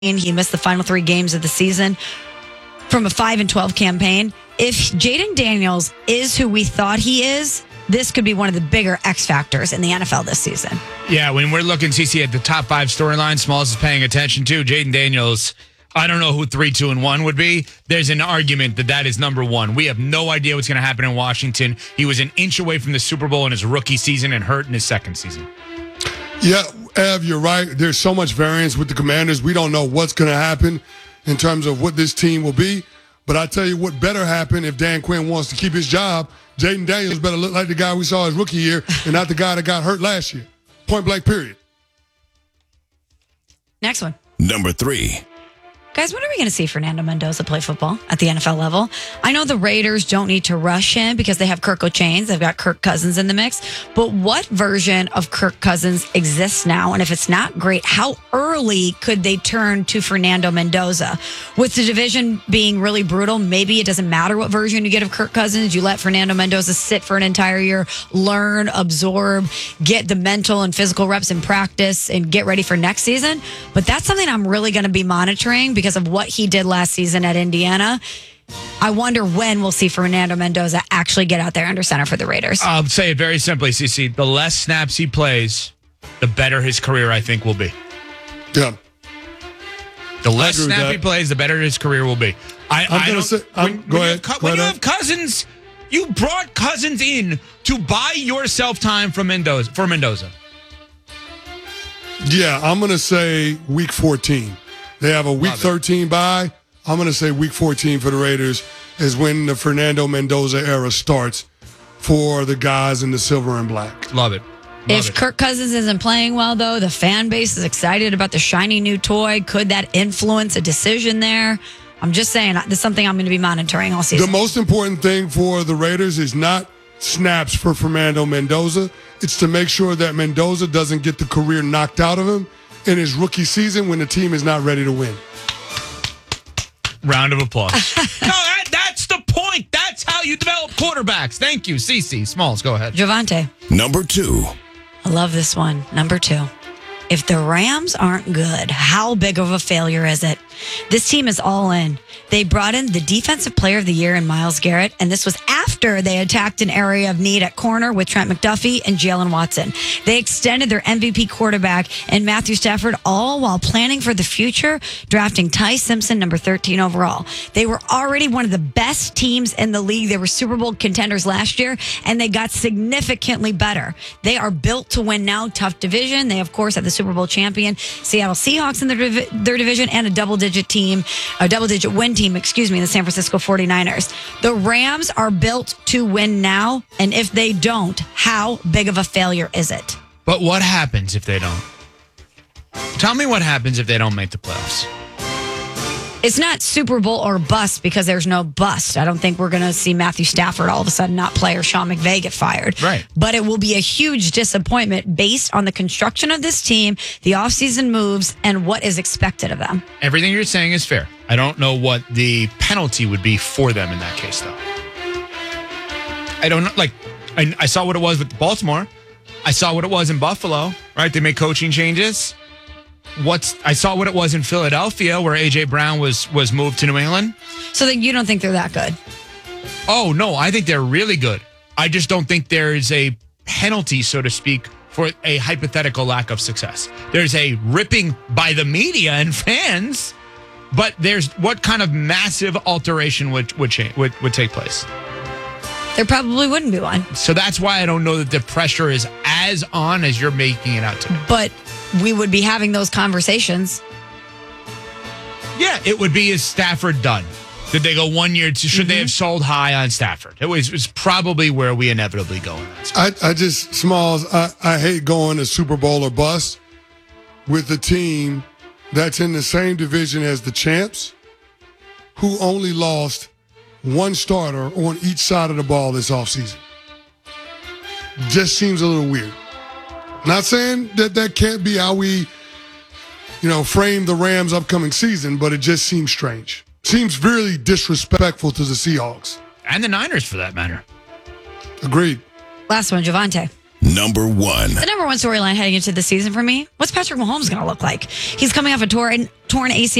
He missed the final 3 games of the season from a 5-12 campaign. If Jaden Daniels is who we thought he is, this could be one of the bigger X factors in the NFL this season. Yeah, when we're looking, CC, at the top 5 storylines Smalls is paying attention to, Jaden Daniels, I don't know who 3, 2, and 1 would be. There's an argument that is number 1. We have no idea what's going to happen in Washington. He was an inch away from the Super Bowl in his rookie season and hurt in his second season. Yeah, Ev, you're right. There's so much variance with the Commanders. We don't know what's going to happen in terms of what this team will be. But I tell you what better happen if Dan Quinn wants to keep his job. Jaden Daniels better look like the guy we saw his rookie year and not the guy that got hurt last year. Point blank, period. Next one. Number 3. Guys, when are we going to see Fernando Mendoza play football at the NFL level? I know the Raiders don't need to rush him because they have Kirk O'Chains. They've got Kirk Cousins in the mix. But what version of Kirk Cousins exists now? And if it's not great, how early could they turn to Fernando Mendoza? With the division being really brutal, maybe it doesn't matter what version you get of Kirk Cousins. You let Fernando Mendoza sit for an entire year, learn, absorb, get the mental and physical reps in practice, and get ready for next season. But that's something I'm really going to be monitoring because of what he did last season at Indiana. I wonder when we'll see Fernando Mendoza actually get out there under center for the Raiders. I'll say it very simply, CC. The less snaps he plays, the better his career, I think, will be. Yeah. The less snap he plays, the better his career will be. Go ahead. When you have Cousins, you brought Cousins in to buy yourself time for Mendoza. Yeah, I'm going to say week 14. They have a week 13 bye. I'm going to say week 14 for the Raiders is when the Fernando Mendoza era starts for the guys in the silver and black. Love it. If Kirk Cousins isn't playing well, though, the fan base is excited about the shiny new toy. Could that influence a decision there? I'm just saying, this is something I'm going to be monitoring all season. The most important thing for the Raiders is not snaps for Fernando Mendoza. It's to make sure that Mendoza doesn't get the career knocked out of him in his rookie season when the team is not ready to win. Round of applause. No, that's the point. That's how you develop quarterbacks. Thank you, CC. Smalls, go ahead. Javante. Number 2. I love this one. Number 2. If the Rams aren't good, how big of a failure is it? This team is all in. They brought in the Defensive Player of the Year in Myles Garrett, and this was after they attacked an area of need at corner with Trent McDuffie and Jalen Watson. They extended their MVP quarterback and Matthew Stafford, all while planning for the future, drafting Ty Simpson, number 13 overall. They were already one of the best teams in the league. They were Super Bowl contenders last year, and they got significantly better. They are built to win now. Tough division. They, of course, have the Super Bowl champion Seattle Seahawks in their division and a double-digit win team, in the San Francisco 49ers. The Rams are built to win now, and if they don't, how big of a failure is it? But what happens if they don't? Tell me what happens if they don't make the playoffs. It's not Super Bowl or bust because there's no bust. I don't think we're going to see Matthew Stafford all of a sudden not play or Sean McVay get fired. Right. But it will be a huge disappointment based on the construction of this team, the offseason moves, and what is expected of them. Everything you're saying is fair. I don't know what the penalty would be for them in that case, though. I don't know. Like, I saw what it was with Baltimore. I saw what it was in Buffalo, right? They made coaching changes. I saw what it was in Philadelphia where A.J. Brown was moved to New England. So then you don't think they're that good? Oh, no, I think they're really good. I just don't think there's a penalty, so to speak, for a hypothetical lack of success. There's a ripping by the media and fans, but there's what kind of massive alteration would take place? There probably wouldn't be one. So that's why I don't know that the pressure is as on as you're making it out to be. But we would be having those conversations. Yeah, it would be, is Stafford done? Did they go 1 year? Should they have sold high on Stafford? It was probably where we inevitably go. Smalls, I hate going to Super Bowl or bust with a team that's in the same division as the champs who only lost one starter on each side of the ball this offseason. Just seems a little weird. Not saying that can't be how we, frame the Rams' upcoming season, but it just seems strange. Seems really disrespectful to the Seahawks. And the Niners, for that matter. Agreed. Last one, Javante. Number 1. The number 1 storyline heading into the season for me, what's Patrick Mahomes going to look like? He's coming off a torn ACL